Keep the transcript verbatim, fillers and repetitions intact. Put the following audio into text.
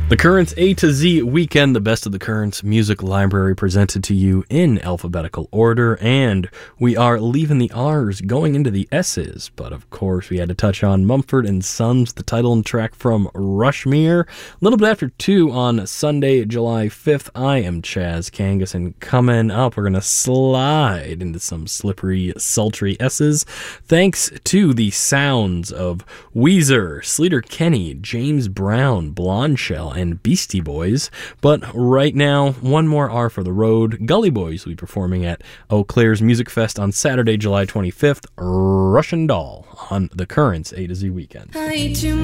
The Currents A to Z Weekend, the best of the Currents music library presented to you in alphabetical order, and we are leaving the R's, going into the S's, but of course we had to touch on Mumford and Sons, the title and track from Rushmere. A little bit after two on Sunday, July fifth, I am Chaz Kangas, and coming up we're going to slide into some slippery, sultry S's, thanks to the sounds of Weezer, Sleater-Kinney, James Brown, Blondshell, and Beastie Boys. But right now, one more R for the road. Gully Boys will be performing at Eau Claire's Music Fest on Saturday, July twenty-fifth. Russian Doll on the Currents A to Z Weekend.